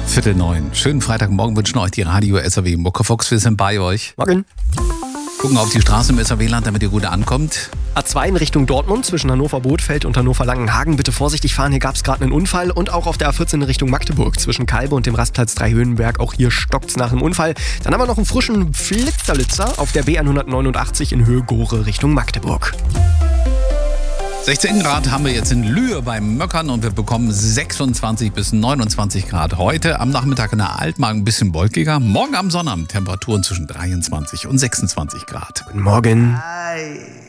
8:45. Schönen Freitagmorgen wünschen euch die Radio SAW Muckefuchs. Wir sind bei euch. Morgen. Gucken auf die Straße im SAW-Land, damit ihr gut ankommt. A2 in Richtung Dortmund zwischen Hannover-Bothfeld und Hannover-Langenhagen. Bitte vorsichtig fahren, hier gab es gerade einen Unfall. Und auch auf der A14 in Richtung Magdeburg zwischen Kalbe und dem Rastplatz Dreihöhenberg. Auch hier stockt's nach einem Unfall. Dann haben wir noch einen frischen Flitzerlitzer auf der B189 in Höhe Gore Richtung Magdeburg. 16 Grad haben wir jetzt in Lühe beim Möckern und wir bekommen 26 bis 29 Grad heute. Am Nachmittag in der Altmark ein bisschen wolkiger. Morgen am Sonnabend Temperaturen zwischen 23 und 26 Grad. Guten Morgen. Hi.